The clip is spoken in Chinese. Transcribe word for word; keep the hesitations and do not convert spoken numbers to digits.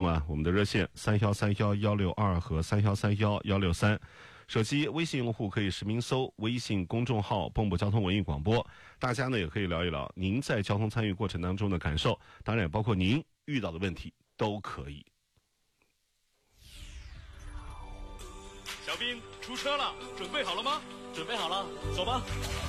啊，我们的热线三幺三幺幺六二和三幺三幺幺六三。手机微信用户可以实名搜微信公众号蚌埠交通文艺广播，大家呢也可以聊一聊您在交通参与过程当中的感受，当然也包括您遇到的问题都可以。 小兵出车了，准备好了吗？ 准备好了，走吧。